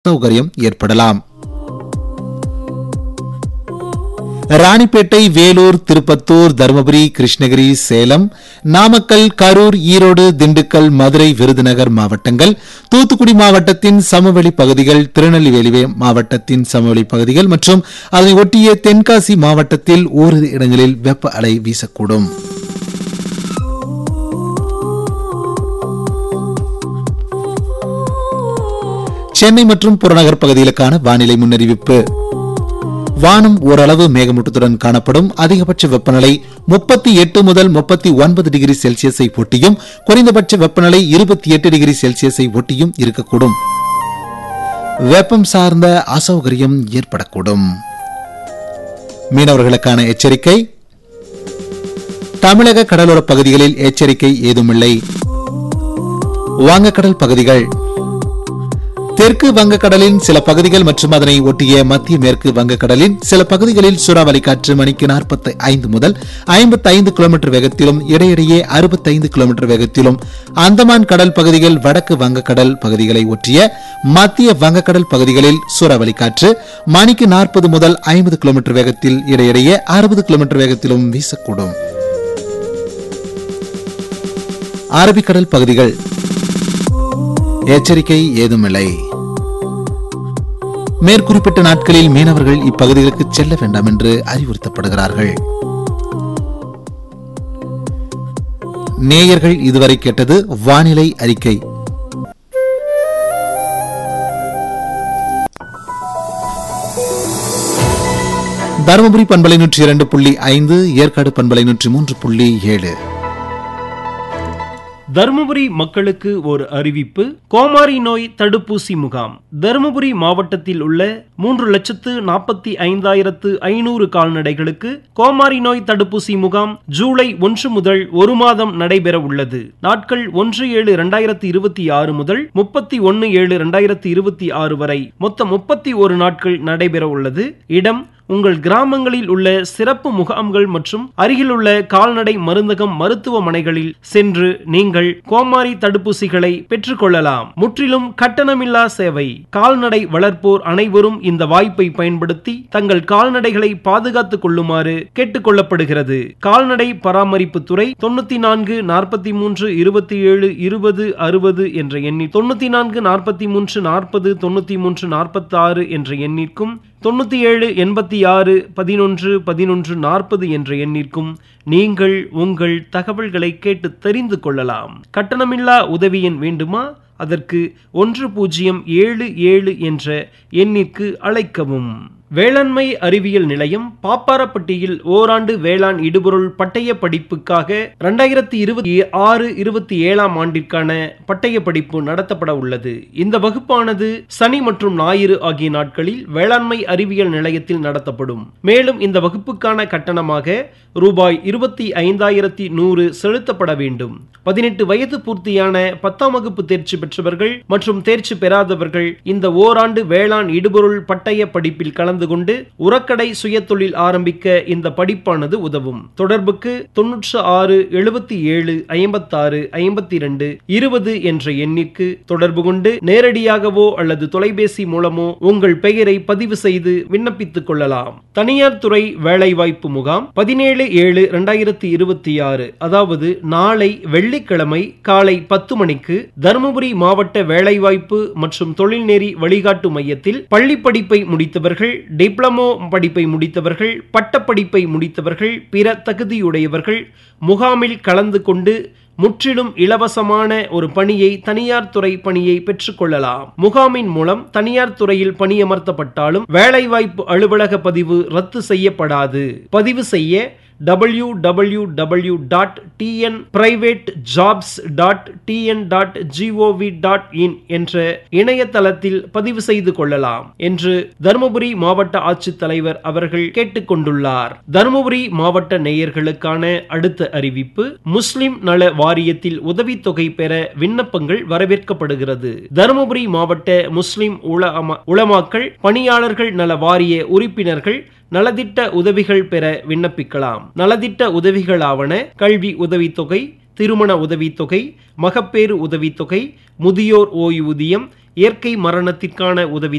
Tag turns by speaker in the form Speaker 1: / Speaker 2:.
Speaker 1: சௌகரியம் ஏற்படலாம். ராணிப்பேட்டை, வேலூர், திருப்பத்தூர், தருமபுரி, கிருஷ்ணகிரி, சேலம், நாமக்கல், கரூர், ஈரோடு, திண்டுக்கல், மதுரை, விருதுநகர் மாவட்டங்கள், தூத்துக்குடி மாவட்டத்தின் சமவெளி பகுதிகள், திருநெல்வேலி மாவட்டத்தின் சமவெளி பகுதிகள் மற்றும் அதனை ஒட்டிய தென்காசி மாவட்டத்தில் ஓரிரு இடங்களில் வெப்ப அலை வீசக்கூடும். சென்னை மற்றும் புறநகர் பகுதிகளுக்கான வானிலை முன்னறிவிப்பு. வானம் ஓரளவு மேகமூட்டத்துடன் காணப்படும். அதிகபட்ச வெப்பநிலை 38 முதல் 39 டிகிரி செல்சியஸை ஒட்டியும் குறைந்தபட்ச வெப்பநிலை 28 டிகிரி செல்சியஸை ஒட்டியும் இருக்கக்கூடும். வெப்பம் சார்ந்த அசௌகரியம் ஏற்படக்கூடும். மீனவர்களுக்கான எச்சரிக்கை. தமிழக கடலோர பகுதிகளில் எச்சரிக்கை ஏதுமில்லை. வங்கக்கடல் பகுதிகள். தெற்கு வங்கக்கடலின் சில பகுதிகள் மற்றும் அதனை ஒட்டிய மத்திய மேற்கு வங்கக்கடலின் சில பகுதிகளில் சூறாவளி காற்று மணிக்கு 45 முதல் 55 கிலோமீட்டர் வேகத்திலும் இடையிடையே 65 கிலோமீட்டர் வேகத்திலும், அந்தமான் கடல் பகுதிகள், வடக்கு வங்கக்கடல் பகுதிகளை ஒட்டிய மத்திய வங்கக்கடல் பகுதிகளில் சூறாவளி காற்று மணிக்கு 40 முதல் 50 கிலோமீட்டர் வேகத்தில் இடையிடையே 60 கிலோமீட்டர் வேகத்திலும் வீசக்கூடும். அரபிக்கடல் பகுதிகள் எச்சரிக்கை ஏதுமில்லை. மேற்குறிப்பிட்ட நாட்களில் மீனவர்கள் இப்பகுதிகளுக்கு செல்ல வேண்டாம் என்று அறிவுறுத்தப்படுகிறார்கள். நேயர்கள் இதுவரை கேட்டது வானிலை அறிக்கை. தருமபுரி பண்பலை 102.5, ஏற்காடு பண்பலை 103.7.
Speaker 2: தருமபுரி மக்களுக்கு ஒரு அறிவிப்பு. கோமாரி நோய் தடுப்பூசி முகாம் தருமபுரி மாவட்டத்தில் உள்ள 3,45,500 கால்நடைகளுக்கு கோமாரி நோய் தடுப்பூசி முகாம் ஜூலை 1 முதல் 1 மாதம் நடைபெற உள்ளது. நாட்கள் 1/7/2026 முதல் 31/7/2026 வரை மொத்தம் 31 நாட்கள் நடைபெற உள்ளது. இடம் உங்கள் கிராமங்களில் உள்ள சிறப்பு முகாம்கள் மற்றும் அருகிலுள்ள கால்நடை மருந்தகம், மருத்துவமனைகளில் சென்று நீங்கள் கோமாரி தடுப்பூசிகளை பெற்றுக்கொள்ளலாம். முற்றிலும் கட்டணமில்லா சேவை. கால்நடை வளர்ப்போர் அனைவரும் இந்த வாய்ப்பை பயன்படுத்தி தங்கள் கால்நடைகளை பாதுகாத்துக் கொள்ளுமாறு கேட்டுக் கொள்ளப்படுகிறது. கால்நடை பராமரிப்பு துறை 94 43 27 20 60 என்ற எண்ணில் 94 43 40 93 46 என்ற எண்ணிற்கும் 97 86 11 11 40 என்ற எண்ணிற்கும் நீங்கள் உங்கள் தகவல்களை கேட்டு தெரிந்து கொள்ளலாம். கட்டணமில்லா உதவி எண் வேண்டுமா? அதற்கு 1077 என்ற எண்ணிற்கு அழைக்கவும். வேளாண்மை அறிவியல் நிலையம் பாப்பாரப்பட்டியில் ஓராண்டு வேளாண் இடுபொருள் பட்டய படிப்புக்காக 2026-27 ஆண்டிற்கான பட்டய படிப்பு நடத்தப்பட உள்ளது. இந்த வகுப்பானது சனி மற்றும் ஞாயிறு ஆகிய நாட்களில் வேளாண்மை அறிவியல் நிலையத்தில் நடத்தப்படும். மேலும் இந்த வகுப்புக்கான கட்டணமாக ரூபாய் 25,100 செலுத்தப்பட வேண்டும். 18 வயது பூர்த்தியான 10ஆம் வகுப்பு தேர்ச்சி பெற்றவர்கள் மற்றும் தேர்ச்சி பெறாதவர்கள் இந்த ஓராண்டு வேளாண் இடுபொருள் பட்டய படிப்பில் கலந்து கொண்டு உரக்கடை சுயதொழில் ஆரம்பிக்க இந்த படிப்பானது உதவும். தொடர்புக்கு 96 77 56 52 20 என்ற எண்ணிற்கு தொடர்பு கொண்டு நேரடியாகவோ அல்லது தொலைபேசி மூலமோ உங்கள் பெயரை பதிவு செய்து விண்ணப்பித்துக் கொள்ளலாம். தனியார் துறை வேலைவாய்ப்பு முகாம் 17/7/2026, அதாவது நாளை வெள்ளிக்கிழமை காலை 10 மணிக்கு தருமபுரி மாவட்ட வேலைவாய்ப்பு மற்றும் தொழில்நெறி வழிகாட்டு மையத்தில் பள்ளி படிப்பை முடித்தவர்கள், டிப்ளமோ படிப்பை முடித்தவர்கள், பட்டப்படிப்பை முடித்தவர்கள், பிற தகுதியுடையவர்கள் முகாமில் கலந்து கொண்டு முற்றிலும் இலவசமான ஒரு பணியை, தனியார் துறை பணியை பெற்றுக்கொள்ளலாம். முகாமின் மூலம் தனியார் துறையில் பணியமர்த்தப்பட்டாலும் வேலைவாய்ப்பு அலுவலக பதிவு ரத்து செய்யப்படாது. பதிவு செய்ய www.tnprivatejobs.tn.gov.in என்ற இணையதளத்தில் பதிவு செய்து கொள்ளலாம் என்று தருமபுரி மாவட்ட ஆட்சித்தலைவர் அவர்கள் கேட்டுக்கொண்டுள்ளார். தருமபுரி மாவட்ட நேயர்களுக்கான அடுத்த அறிவிப்பு. முஸ்லிம் நல வாரியத்தில் உதவித்தொகை பெற விண்ணப்பங்கள் வரவேற்கப்படுகிறது. தருமபுரி மாவட்ட முஸ்லிம் உலமாக்கள் பணியாளர்கள் நல வாரிய உறுப்பினர்கள் நலத்திட்ட உதவிகள் பெற விண்ணப்பிக்கலாம். நலத்திட்ட உதவிகளாவன கல்வி உதவித்தொகை, திருமண உதவித்தொகை, மகப்பேறு உதவித்தொகை, முதியோர் ஓய்வூதியம், இயற்கை மரணத்திற்கான உதவி